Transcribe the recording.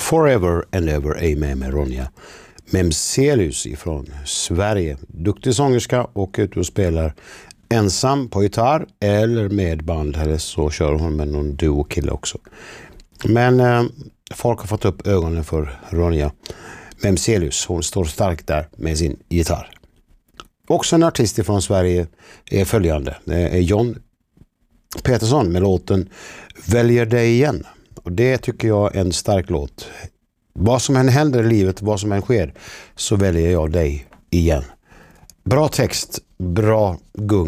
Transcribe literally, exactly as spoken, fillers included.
Forever and Ever Amen med Ronja Memselius ifrån Sverige. Duktig sångerska och ute och spelar ensam på gitarr eller med band, eller så kör hon med någon duo-kille också. Men eh, folk har fått upp ögonen för Ronja Memselius. Hon står starkt där med sin gitarr. Också en artist från Sverige är följande. Det är John Petersson med låten Väljer dig igen. Och det tycker jag är en stark låt. Vad som än händer i livet, vad som än sker, så väljer jag dig igen. Bra text, bra gung.